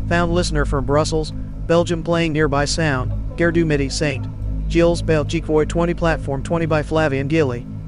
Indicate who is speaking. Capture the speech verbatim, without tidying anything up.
Speaker 1: Found listener from Brussels, Belgium playing nearby sound. Gare du Midi Saint Gilles Belgique Void twenty platform twenty by Flavien Gilly.